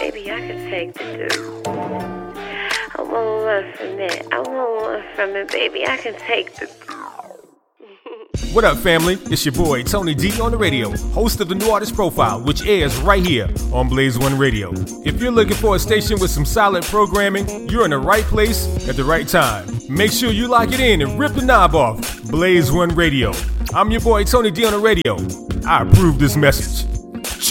Baby, I can take the dude. I want one from it. I want one from it, baby. I can take the dude. What up, family? It's your boy, Tony D on the radio, host of the New Artist Profile, which airs right here on Blaze One Radio. If you're looking for a station with some solid programming, you're in the right place at the right time. Make sure you lock it in and rip the knob off. Blaze One Radio. I'm your boy, Tony D on the radio. I approve this message.